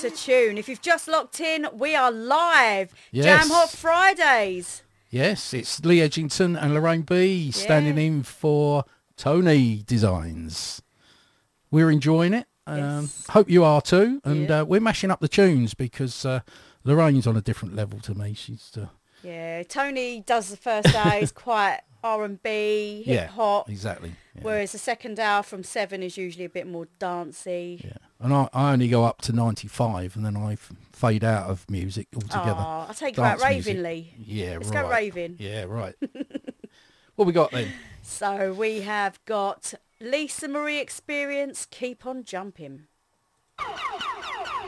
What a tune. If you've just locked in, we are live. Yes. Jam Hot Fridays. Yes, it's Lee Edgington and Lorraine B standing in for Tony Designs. We're enjoying it. Yes. Hope you are too. And we're mashing up the tunes because Lorraine's on a different level to me. She's Yeah, Tony does the first hour is quite R&B, hip hop. Exactly. Yeah. Whereas the second hour from 7 is usually a bit more dancey. Yeah, and I only go up to 95 and then I fade out of music altogether. Oh, I'll take you out raving, Lee. Yeah, Let's right. go raving. Yeah, right. What we got then? So we have got Lisa Marie Experience, Keep on Jumping.